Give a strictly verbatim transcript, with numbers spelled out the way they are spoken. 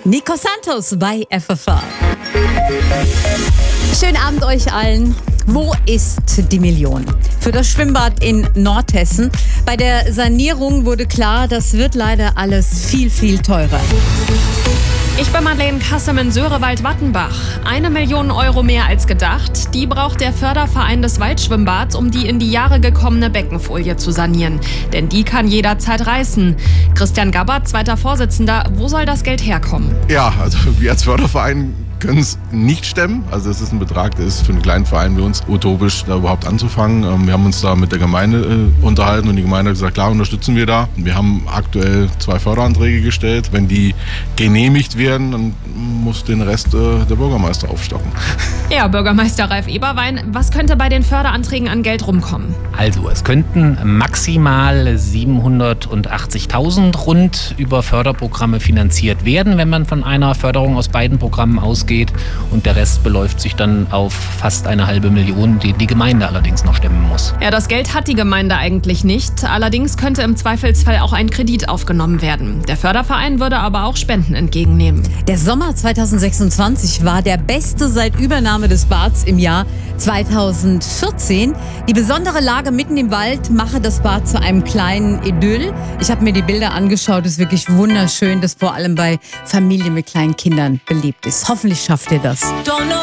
Nico Santos bei F F A. Schönen Abend euch allen. Wo ist die Million? Für das Schwimmbad in Nordhessen. Bei der Sanierung wurde klar, das wird leider alles viel, viel teurer. Ich bin Madeleine Kassem in Sörewald-Wattenbach. Eine Million Euro mehr als gedacht. Die braucht der Förderverein des Waldschwimmbads, um die in die Jahre gekommene Beckenfolie zu sanieren. Denn die kann jederzeit reißen. Christian Gabbard, zweiter Vorsitzender, wo soll das Geld herkommen? Ja, also wir als Förderverein können es nicht stemmen. Also es ist ein Betrag, der ist für einen kleinen Verein wie uns utopisch, da überhaupt anzufangen. Wir haben uns da mit der Gemeinde äh, unterhalten und die Gemeinde hat gesagt, klar, unterstützen wir da. Wir haben aktuell zwei Förderanträge gestellt. Wenn die genehmigt werden, dann muss den Rest äh, der Bürgermeister aufstocken. Ja, Bürgermeister Ralf Eberwein, was könnte bei den Förderanträgen an Geld rumkommen? Also es könnten maximal siebenhundertachtzigtausend rund über Förderprogramme finanziert werden, wenn man von einer Förderung aus beiden Programmen ausgeht. Und der Rest beläuft sich dann auf fast eine halbe Million, die die Gemeinde allerdings noch stemmen muss. Ja, das Geld hat die Gemeinde eigentlich nicht. Allerdings könnte im Zweifelsfall auch ein Kredit aufgenommen werden. Der Förderverein würde aber auch Spenden entgegennehmen. Der Sommer zweitausendsechsundzwanzig war der beste seit Übernahme des Bads im Jahr zweitausendvierzehn. Die besondere Lage mitten im Wald mache das Bad zu einem kleinen Idyll. Ich habe mir die Bilder angeschaut. Es ist wirklich wunderschön, dass vor allem bei Familien mit kleinen Kindern beliebt ist. Hoffentlich schafft ihr das.